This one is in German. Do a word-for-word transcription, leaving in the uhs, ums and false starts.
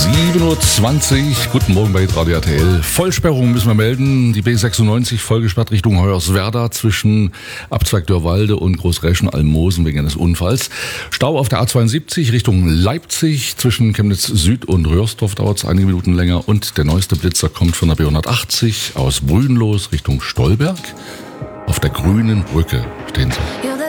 sieben Uhr zwanzig, guten Morgen bei Radio R T L. Vollsperrung müssen wir melden. Die B sechsundneunzig vollgesperrt Richtung Hoyerswerda zwischen Abzweig Dörrwalde und Großräschen-Almosen wegen eines Unfalls. Stau auf der A zweiundsiebzig Richtung Leipzig zwischen Chemnitz Süd und Röhrsdorf dauert es einige Minuten länger. Und der neueste Blitzer kommt von der B hundertachtzig aus Brühen los Richtung Stolberg. Auf der Grünen Brücke stehen sie.